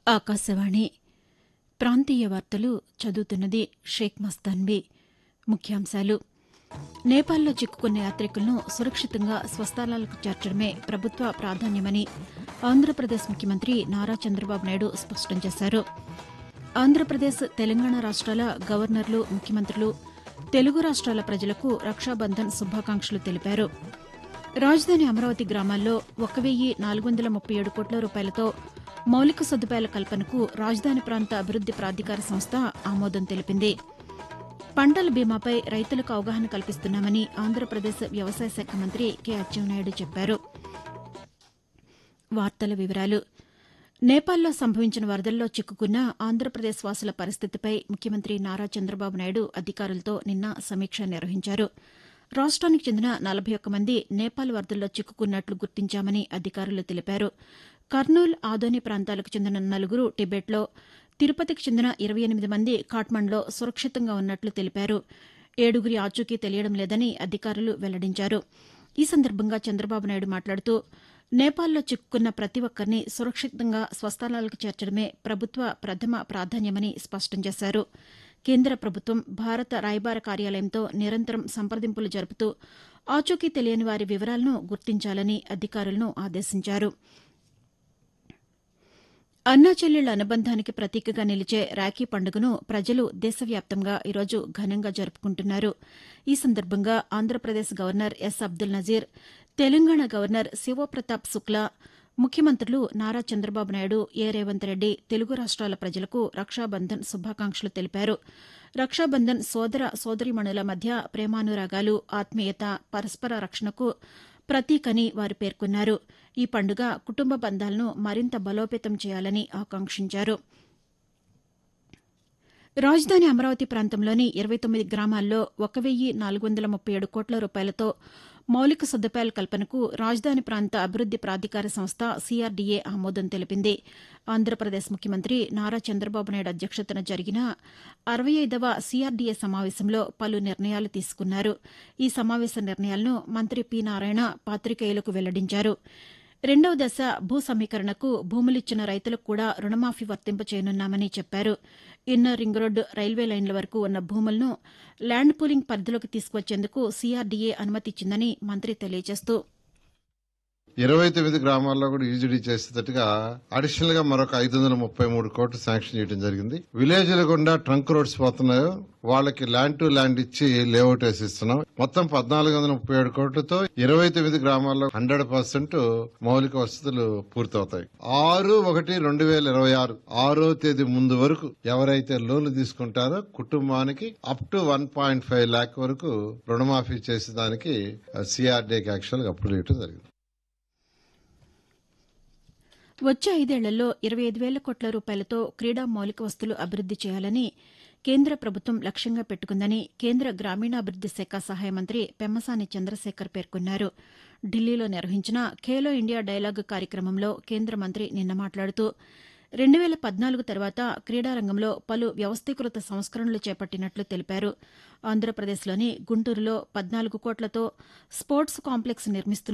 ఆకాశవాణి ప్రాంతీయ వార్తలు చదువుతున్నది షేక్ మస్తాన్బీ. ముఖ్యాంశాలు. నేపాల్లో చిక్కుకున్న యాతికులను సురక్షితంగా స్వస్థలాలకు చేర్చడమే ప్రభుత్వ ప్రాధాన్యమని ఆంధ్రప్రదేశ్ ముఖ్యమంత్రి నారా చంద్రబాబు నాయుడు స్పష్టం చేశారు. ఆంధ్రప్రదేశ్, తెలంగాణ రాష్ట్రాల గవర్నర్లు, ముఖ్యమంత్రులు తెలుగు రాష్ట్రాల ప్రజలకు రక్షాబంధన్ శుభాకాంక్షలు తెలిపారు. రాజధాని అమరావతి గ్రామాల్లో 1,437 కోట్ల రూపాయలతో మౌలిక సదుపాయాల కల్పనకు రాజధాని ప్రాంత అభివృద్ది ప్రాధికార సంస్థ ఆమోదం తెలిపింది. పంటల బీమాపై రైతులకు అవగాహన కల్పిస్తున్నామని ఆంధ్రప్రదేశ్ వ్యవసాయ శాఖ మంత్రి కె అచ్చెన్నాయుడు చెప్పారు. వార్తల వివరాలు. నేపాల్లో సంభవించిన వరదల్లో చిక్కుకున్న ఆంధ్రప్రదేశ్ వాసుల పరిస్థితిపై ముఖ్యమంత్రి నారా చంద్రబాబు నాయుడు అధికారులతో నిన్న సమీక్ష నిర్వహించారు. రాష్ట్రానికి చెందిన 41 మంది నేపాల్ వరదల్లో చిక్కుకున్నట్లు గుర్తించామని అధికారులు తెలిపారు. కర్నూల్, ఆదోని ప్రాంతాలకు చెందిన 4 టిబెట్లో, తిరుపతికి చెందిన 28 మంది కాట్మండ్లో సురక్షితంగా ఉన్నట్లు తెలిపారు. 7 ఆచూకీ తెలియడం లేదని అధికారులు వెల్లడించారు. ఈ సందర్భంగా చంద్రబాబు నాయుడు మాట్లాడుతూ నేపాల్లో చిక్కుకున్న ప్రతి ఒక్కరిని సురక్షితంగా స్వస్థలాలకు చేర్చడమే ప్రభుత్వ ప్రథమ ప్రాధాన్యమని స్పష్టం చేశారు. కేంద్ర ప్రభుత్వం భారత రాయబార కార్యాలయంతో నిరంతరం సంప్రదింపులు జరుపుతూ ఆచూకీ తెలియని వారి వివరాలను గుర్తించాలని అధికారులను ఆదేశించారు. అన్నా చెల్లెళ్ల అనుబంధానికి ప్రతీకగా నిలిచే రాఖీ పండుగను ప్రజలు దేశవ్యాప్తంగా ఈరోజు ఘనంగా జరుపుకుంటున్నారు. ఈ సందర్భంగా Andhra Pradesh governor yes Abdul Nazir, Telangana governor Shiv Pratap Shukla, ముఖ్యమంత్రులు నారా చంద్రబాబు నాయుడు, ఏ రేవంత్ రెడ్డి తెలుగు రాష్ట్రాల ప్రజలకు రక్షాబంధన్ శుభాకాంక్షలు తెలిపారు. రక్షాబంధన్ సోదర సోదరీమణుల మధ్య ప్రేమానురాగాలు, ఆత్మీయత, పరస్పర రక్షణకు ప్రతీకని వారు పేర్కొన్నారు. ఈ పండుగ కుటుంబ బంధాలను మరింత బలోపేతం చేయాలని ఆకాంక్షించారు. రాజధాని అమరావతి ప్రాంతంలోని 29 గ్రామాల్లో 1,437 కోట్ల రూపాయలతో మౌలిక సదుపాయాల కల్పనకు రాజధాని ప్రాంత అభివృద్ది ప్రాధికార సంస్థ సిఆర్డీఏ ఆమోదం తెలిపింది. ఆంధ్రప్రదేశ్ ముఖ్యమంత్రి నారా చంద్రబాబు నాయుడు అధ్యక్షతన జరిగిన 65వ సిఆర్డీఏ సమావేశంలో పలు నిర్ణయాలు తీసుకున్నారు. ఈ సమావేశ నిర్ణయాలను మంత్రి పి నారాయణ పాతికేయులకు వెల్లడించారు. 2వ దశ భూ సమీకరణకు భూములిచ్చిన రైతులకు కూడా రుణమాఫీ వర్తింపచేయనున్నామని చెప్పారు. ఇన్నర్ రింగ్ రోడ్డు, రైల్వే లైన్ల వరకు ఉన్న భూములను ల్యాండ్ పూలింగ్ పరిధిలోకి తీసుకువచ్చేందుకు సిఆర్డీఏ అనుమతిచ్చిందని మంత్రి తెలియజేస్తూ 29 గ్రామాల్లో కూడా యూజీడీ చేసేటట్టుగా అడిషనల్ గా మరొక 533 కోట్లు శాంక్షన్ చేయడం జరిగింది. విలేజ్ల గుండా ట్రంక్ రోడ్స్ పోతున్నాయో వాళ్ళకి ల్యాండ్ టు ల్యాండ్ ఇచ్చి లేఅవుట్ వేసిస్తున్నాం. మొత్తం 1,437 కోట్లతో 29 గ్రామాల్లో 100% మౌలిక వసతులు పూర్తవుతాయి. 6/1/2026 6వ తేదీ ముందు వరకు ఎవరైతే లోన్లు తీసుకుంటారో కుటుంబానికి అప్ టు 1.5 lakh వరకు రుణమాఫీ చేసేదానికి సిఆర్డీకి యాక్చువల్ గా అప్రూవ్ చేయడం జరిగింది. వచ్చే 5 ఏళ్లలో 25,000 కోట్ల రూపాయలతో క్రీడా మౌలిక వసతులు అభివృద్ది చేయాలని కేంద్ర ప్రభుత్వం లక్ష్యంగా పెట్టుకుందని కేంద్ర గ్రామీణాభివృద్ది శాఖ సహాయ మంత్రి పెమ్మసాని చంద్రశేఖర్ పేర్కొన్నారు. ఢిల్లీలో నిర్వహించిన ఖేలో ఇండియా డైలాగ్ కార్యక్రమంలో కేంద్ర మంత్రి నిన్న మాట్లాడుతూ 2014 తర్వాత క్రీడారంగంలో పలు వ్యవస్థీకృత సంస్కరణలు చేపట్టినట్లు తెలిపారు. ఆంధ్రప్రదేశ్లోని గుంటూరులో 14 కోట్లతో స్పోర్ట్స్ కాంప్లెక్స్ నిర్మిస్తున్నారు.